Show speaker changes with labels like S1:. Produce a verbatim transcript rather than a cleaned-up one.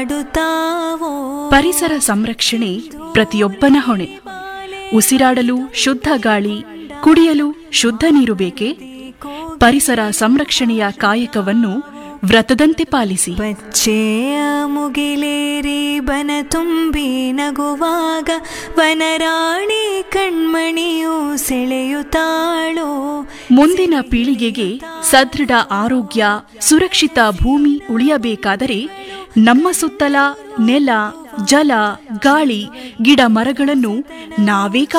S1: ಪರಿಸರ ಸಂರಕ್ಷಣೆ ಪ್ರತಿಯೊಬ್ಬನ ಹೊಣೆ. ಉಸಿರಾಡಲು ಶುದ್ಧ ಗಾಳಿ, ಕುಡಿಯಲು ಶುದ್ಧ ನೀರು ಬೇಕೆ? ಪರಿಸರ ಸಂರಕ್ಷಣೆಯ ಕಾಯಕವನ್ನು ವ್ರತದಂತೆ ಪಾಲಿಸಿ.
S2: ಬಚ್ಚೆಯ ಮುಗಿಲೇರಿ ಬನ ತುಂಬಿ ನಗುವಾಗ ವನರಾಣಿ ಕಣ್ಮಣಿಯು ಸೆಳೆಯುತ್ತಾಳೋ.
S1: ಮುಂದಿನ ಪೀಳಿಗೆಗೆ ಸದೃಢ ಆರೋಗ್ಯ, ಸುರಕ್ಷಿತ ಭೂಮಿ ಉಳಿಯಬೇಕಾದರೆ ನಮ್ಮ ಸುತ್ತಲ ನೆಲ, ಜಲ, ಗಾಳಿ, ಗಿಡ ಮರಗಳನ್ನು ನಾವೇ